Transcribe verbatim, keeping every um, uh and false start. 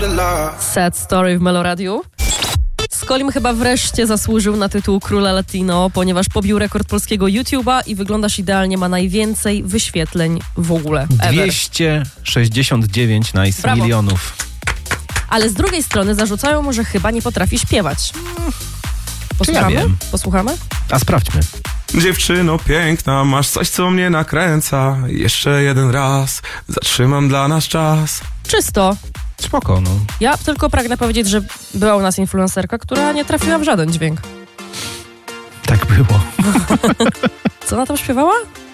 Sad Story w Meloradiu. Skolim chyba wreszcie zasłużył na tytuł Króla Latino, ponieważ pobił rekord polskiego YouTube'a i Wyglądasz Idealnie ma najwięcej wyświetleń w ogóle. Ever. dwieście sześćdziesiąt dziewięć nice Brawo. milionów. Ale z drugiej strony zarzucają mu, że chyba nie potrafi śpiewać. Posłuchamy? Ja wiem. Posłuchamy? A sprawdźmy. Dziewczyno piękna, masz coś, co mnie nakręca. Jeszcze jeden raz, zatrzymam dla nas czas. Czysto. Spoko, no. Ja tylko pragnę powiedzieć, że była u nas influencerka, która nie trafiła w żaden dźwięk. Tak było. Co ona tam śpiewała?